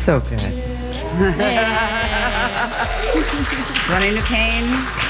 So good. Running to Pain.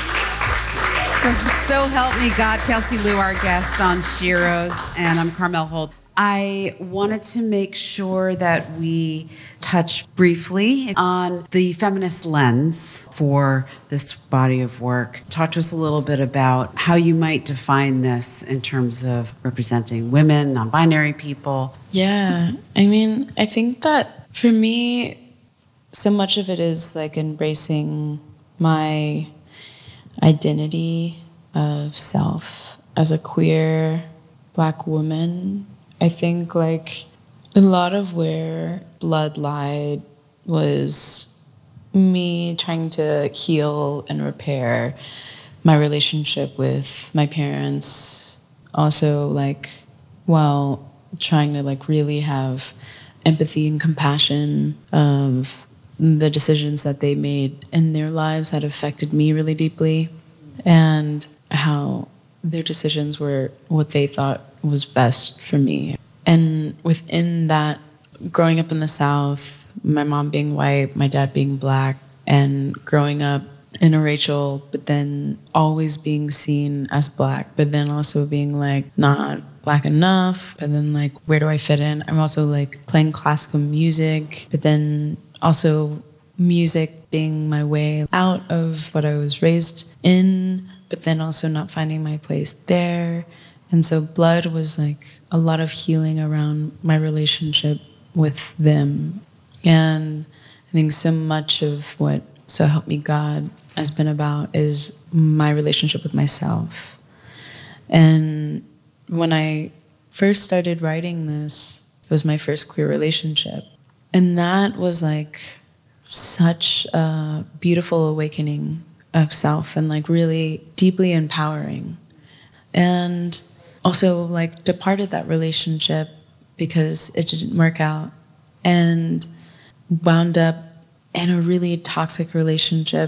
So help me God. Kelsey Liu, our guest on Shiro's, and I'm Carmel Holt. I wanted to make sure that we touch briefly on the feminist lens for this body of work. Talk to us a little bit about how you might define this in terms of representing women, non-binary people. Yeah, I mean, I think that for me, so much of it is like embracing my identity of self as a queer Black woman. I think like a lot of where Blood lied was me trying to heal and repair my relationship with my parents. Also, like, while trying to like really have empathy and compassion of the decisions that they made in their lives that affected me really deeply, and how their decisions were what they thought was best for me. And within that, growing up in the South, my mom being white, my dad being Black, and growing up in a Rachel, but then always being seen as Black, but then also being like not Black enough, but then like where do I fit in? I'm also like playing classical music, but then also music being my way out of what I was raised in, but then also not finding my place there. And so Blood was like a lot of healing around my relationship with them. And I think so much of what So Help Me God has been about is my relationship with myself. And when I first started writing this, it was my first queer relationship. And that was like such a beautiful awakening of self and like really deeply empowering. And also like departed that relationship because it didn't work out and wound up in a really toxic relationship